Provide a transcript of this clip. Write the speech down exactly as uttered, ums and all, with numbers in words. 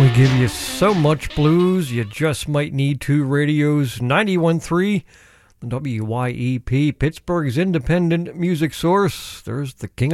We give you so much blues, you just might need two radios. ninety-one point three, the W Y E P, Pittsburgh's independent music source. There's the king of